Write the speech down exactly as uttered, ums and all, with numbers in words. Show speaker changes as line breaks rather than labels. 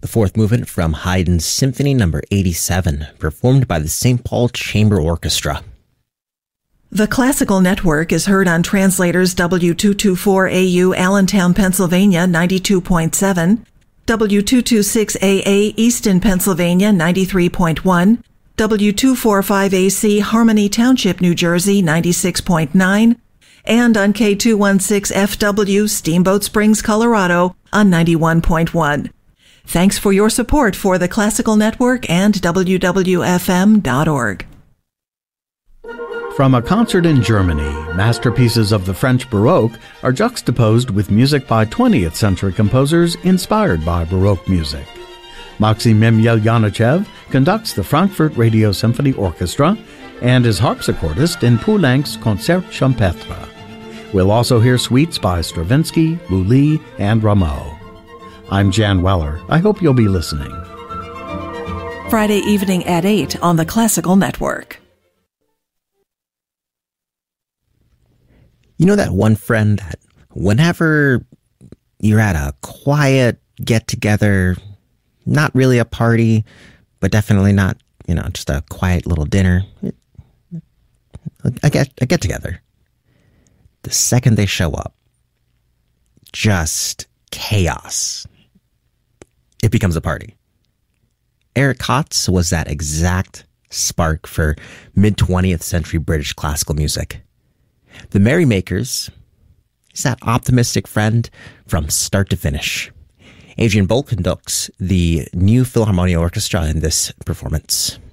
the fourth movement from Haydn's Symphony Number eighty-seven, performed by the Saint Paul Chamber Orchestra.
The Classical Network is heard on Translators W two twenty-four A U Allentown, Pennsylvania, ninety-two point seven, W two twenty-six A A Easton, Pennsylvania, ninety-three point one, W two forty-five A C Harmony Township, New Jersey, ninety-six point nine, and on K two sixteen F W Steamboat Springs, Colorado, on ninety-one point one. Thanks for your support for the Classical Network and W W F M dot org.
From a concert in Germany, masterpieces of the French Baroque are juxtaposed with music by twentieth century composers inspired by Baroque music. Maxim Yeljanichev conducts the Frankfurt Radio Symphony Orchestra and is harpsichordist in Poulenc's Concert Champêtre. We'll also hear suites by Stravinsky, Lully, and Rameau. I'm Jan Weller. I hope you'll be listening.
Friday evening at eight on the Classical Network.
You know that one friend that whenever you're at a quiet get-together, not really a party, but definitely not, you know, just a quiet little dinner, a get, a get-together, the second they show up, just chaos. It becomes a party. Eric Kotz was that exact spark for mid-twentieth century British classical music. The Merrymakers is that optimistic friend from start to finish. Adrian Bolt conducts the New Philharmonia Orchestra in this performance.